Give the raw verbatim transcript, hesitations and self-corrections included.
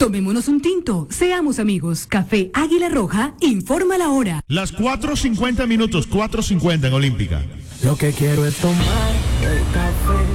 Tomémonos un tinto, seamos amigos. Café Águila Roja, informa la hora. Las cuatro cincuenta minutos, cuatro cincuenta en Olímpica. Lo que quiero es tomar el café